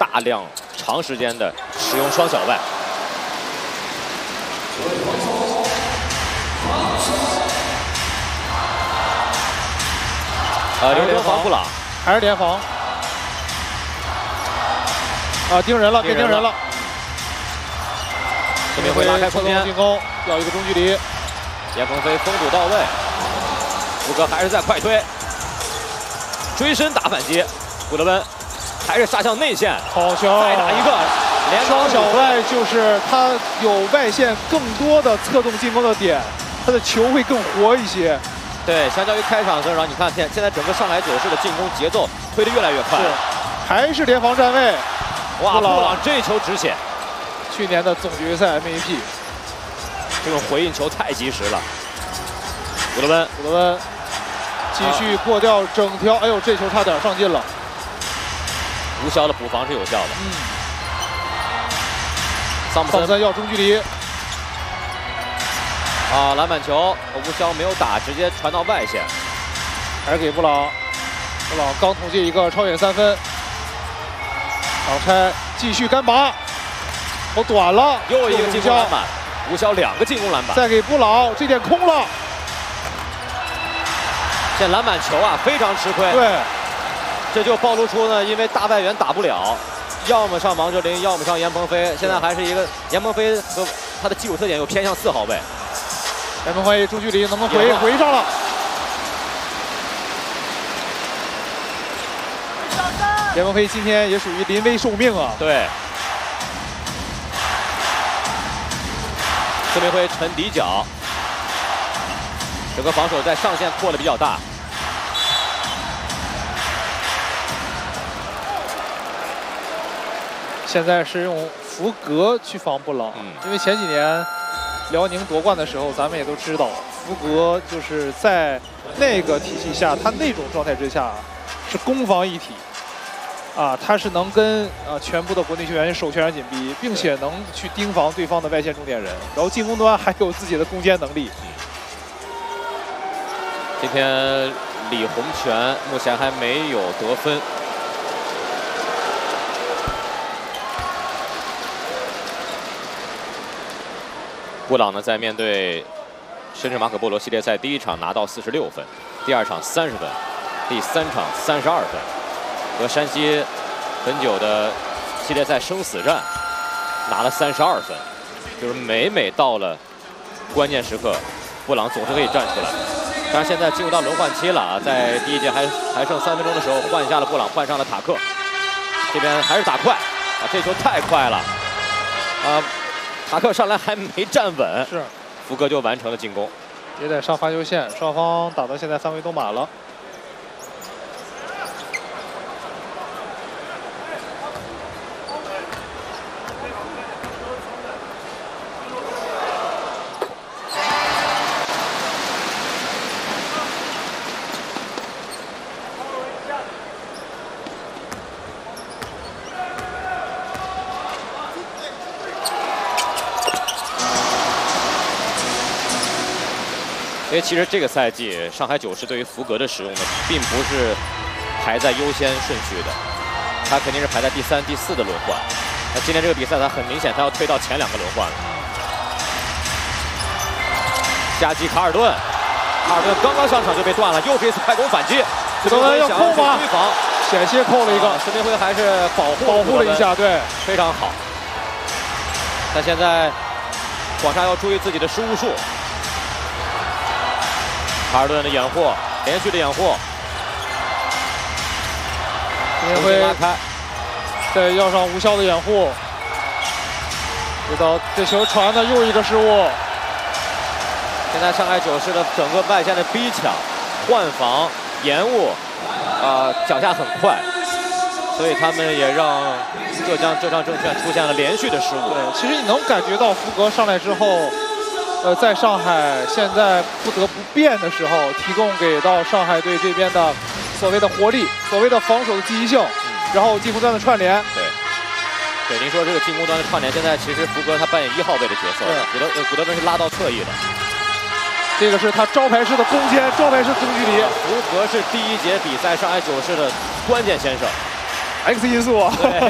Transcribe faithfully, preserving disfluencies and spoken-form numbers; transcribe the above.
大量长时间的使用双小外。呃，刘德防布朗还是联防。啊，盯人了，该盯人了。 这边会拉开空间， 进攻，要一个中距离。 严鹏飞封堵到位，福格还是在快推，追身打反击，古德温还是杀向内线， 好球！ 再打一个，连双小外就是他有外线更多的策动进攻的点，他的球会更活一些。 对，相较于开场的时候，你看现现在整个上海九市的进攻节奏推得越来越快， 是，还是联防站位。 哇，布朗这一球止血， 去年的总决赛 M V P。 这种回应球太及时了，古德温， 古德温继续过掉整条，哎呦，这球差点上进了。 吴骁的补防是有效的。 嗯。 桑普森， 桑普森要中距离。 啊，篮板球，吴骁没有打，直接传到外线， 还是给布朗。布朗刚统计一个超远三分，挡拆继续干拔，我短了， 又一个进攻篮板。 吴骁两个进攻篮板， 再给布朗，这点空了。 这篮板球啊非常吃亏， 对， 这就暴露出呢，因为大外援打不了，要么上王哲林，要么上严鹏飞。现在还是一个严鹏飞和他的基础特点又偏向四号位。 严鹏飞中距离能不能回？回上了。严鹏飞今天也属于临危受命啊。 对。 孙明辉沉底角，整个防守在上线扩的比较大。 现在是用福格去防布朗，嗯、因为前几年辽宁夺冠的时候，咱们也都知道，福格就是在那个体系下，他那种状态之下是攻防一体。 啊，他是能跟呃全部的国内球员手全然紧逼，并且能去盯防对方的外线重点人，然后进攻端还有自己的攻坚能力。 今天李洪权目前还没有得分。布朗呢，在面对深圳马可波罗系列赛第一场拿到四十六分，第二场三十分，第三场三十二分。 和山西很久的系列赛生死战拿了三十二分，就是每每到了关键时刻，布朗总是可以站出来。当然现在进入到轮换期了啊，在第一节还还剩三分钟的时候换下了布朗，换上了塔克，这边还是打快啊，这球太快了啊！塔克上来还没站稳， 是福格就完成了进攻， 也得上罚球线，双方打到现在三围都满了。 因为其实这个赛季上海九市对于福格的使用呢，并不是排在优先顺序的，他肯定是排在第三、第四的轮换。那今天这个比赛，他很明显他要推到前两个轮换了。夹击卡尔顿，卡尔顿刚刚上场就被断了，又是一次快攻反击。 古德温要扣吗？ 追防， 险些扣了一个。 孙明辉还是保护保护了一下，对， 非常好。但现在广厦要注意自己的失误数。 卡尔顿的掩护，连续的掩护， 孙明辉拉开，再要上吴骁的掩护，知道这球传的又一个失误。 现在上海九市的整个外线的逼抢、换防、延误，啊、呃，脚下很快，所以他们也让浙江浙江证券出现了连续的失误。 对，其实你能感觉到福格上来之后。 呃，在上海现在不得不变的时候，提供给到上海队这边的所谓的活力，所谓的防守的积极性，嗯、然后进攻端的串联。 对，对，您说这个进攻端的串联，现在其实福格他扮演一号位的角色，古德呃古德温是拉到侧翼的， 这个是他招牌式的攻坚，招牌式中距离。 福格是第一节比赛上海九市的关键先生 ，X 因素啊。